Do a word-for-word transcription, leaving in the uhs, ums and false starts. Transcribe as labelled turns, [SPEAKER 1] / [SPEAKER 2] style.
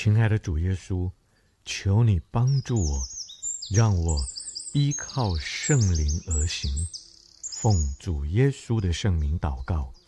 [SPEAKER 1] 亲爱的主耶稣，求你帮助我，让我依靠圣灵而行。奉主耶稣的圣名祷告，